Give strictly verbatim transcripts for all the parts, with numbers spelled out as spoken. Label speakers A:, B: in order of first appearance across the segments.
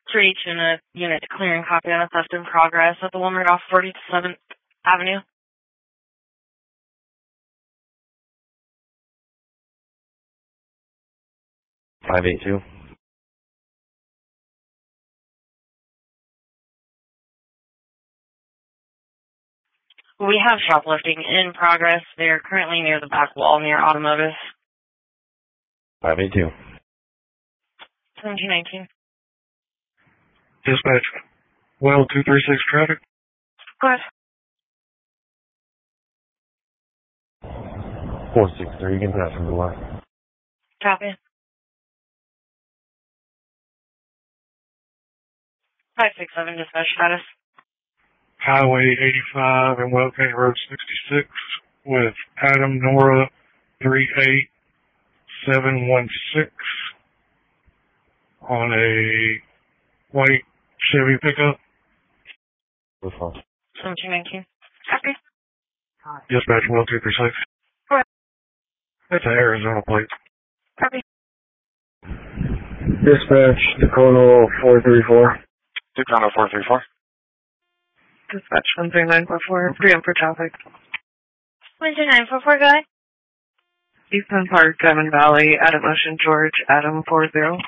A: To reach in a unit clearing copy on a theft in progress at the Walmart off forty-seventh Avenue.
B: five eight two.
A: We have shoplifting in progress. They are currently near the back wall near Automotive.
B: five eight two.
A: seventeen nineteen.
C: Dispatch. Well, two three six traffic.
A: Go ahead.
B: four six three, you can pass from the left.
A: Copy. five six seven dispatch status.
C: Highway eighty-five and Well County Road sixty-six with Adam Nora three eight seven one six on a white Chevy pickup.
A: seventeen nineteen. Copy.
C: Dispatch Well two three six.
A: Go ahead.
C: That's an Arizona plate.
A: Copy.
D: Dispatch Dakota four three four.
C: Dakota four three four.
E: Dispatch one three nine four four, preempt for traffic.
A: one two nine four four, go ahead.
E: Eastern Park, Diamond Valley, Adam Ocean George, Adam four zero.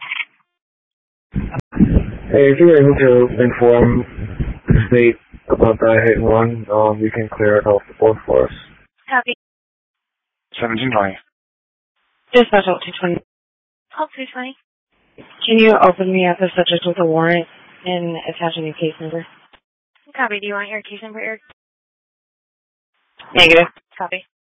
D: Hey, if you're able to inform the state about that hit and run, um, you can clear it off the board for us.
A: Copy.
C: seventeen twenty.
E: Dispatch out two twenty.
A: Call two twenty.
E: Can you open me up the subject with a warrant and attach a new case number?
A: Copy. Do you want your case number, Eric?
E: Negative.
A: Copy.